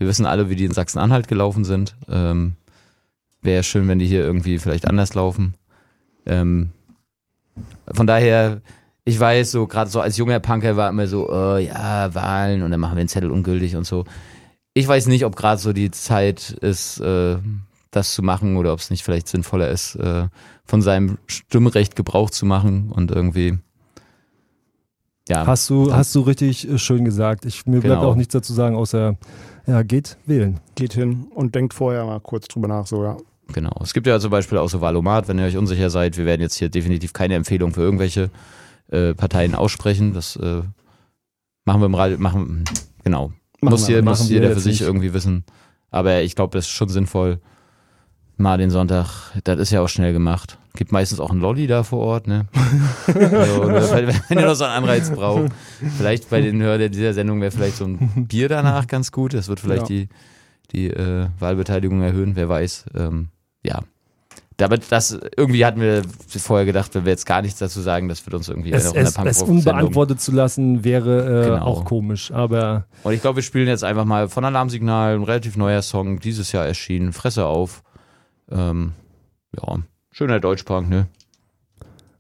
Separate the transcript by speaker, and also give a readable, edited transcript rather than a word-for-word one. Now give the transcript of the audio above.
Speaker 1: wir wissen alle, wie die in Sachsen-Anhalt gelaufen sind. Wäre schön, wenn die hier irgendwie vielleicht anders laufen. Von daher, ich weiß, so gerade so als junger Punker war immer so, ja, Wahlen und dann machen wir den Zettel ungültig und so. Ich weiß nicht, ob gerade so die Zeit ist, das zu machen oder ob es nicht vielleicht sinnvoller ist, von seinem Stimmrecht Gebrauch zu machen und irgendwie, ja.
Speaker 2: Hast du richtig schön gesagt. Mir bleibt auch nichts dazu sagen, außer, ja, geht wählen.
Speaker 3: Geht hin und denkt vorher mal kurz drüber nach, so, ja.
Speaker 1: Genau. Es gibt ja zum Beispiel auch so Wahlomat, wenn ihr euch unsicher seid. Wir werden jetzt hier definitiv keine Empfehlung für irgendwelche Parteien aussprechen. Das machen wir im Radio, genau. Muss jeder für sich irgendwie wissen. Aber ich glaube, das ist schon sinnvoll. Mal den Sonntag, das ist ja auch schnell gemacht. Gibt meistens auch einen Lolli da vor Ort, ne? Also, wenn ihr noch so einen Anreiz braucht. Vielleicht bei den Hörern dieser Sendung wäre vielleicht so ein Bier danach ganz gut. Das wird vielleicht die Wahlbeteiligung erhöhen, wer weiß. Ja. Irgendwie hatten wir vorher gedacht, wenn wir jetzt gar nichts dazu sagen, das wird uns irgendwie
Speaker 2: es unbeantwortet zu lassen, wäre auch komisch. Aber
Speaker 1: und ich glaube, wir spielen jetzt einfach mal von Alarmsignal, ein relativ neuer Song, dieses Jahr erschienen, Fresse auf. Ja, schöner Deutschpunk, ne?